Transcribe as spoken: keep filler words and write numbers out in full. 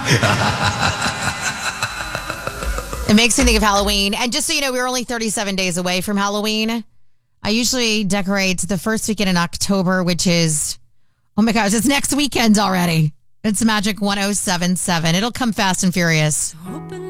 It makes me think of Halloween. And just so you know, we're only thirty-seven days away from Halloween. I usually decorate the first weekend in October, which is, oh my gosh, it's next weekend already. It's Magic one oh seven point seven. It'll come fast and furious.